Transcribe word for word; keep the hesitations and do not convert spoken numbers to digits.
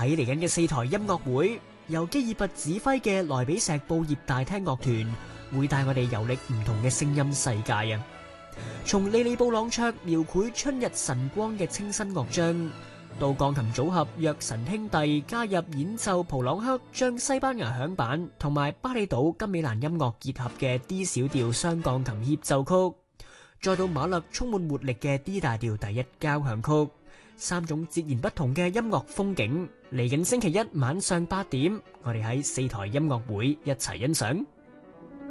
喺嚟緊嘅四台音樂會，由基爾拔指揮嘅萊比錫布葉大廳樂團會帶我哋遊歷唔同嘅聲音世界啊！從利利布朗卓描繪春日晨光嘅清新樂章，到鋼琴組合約神兄弟加入演奏普朗克將西班牙響板同埋巴厘島金美蘭音樂結合嘅 D 小調雙鋼琴協奏曲，再到馬勒充滿活力嘅 D 大調第一交響曲，三種截然不同嘅音樂風景。嚟緊星期一晚上八點，我哋喺四台音樂會一齊欣賞。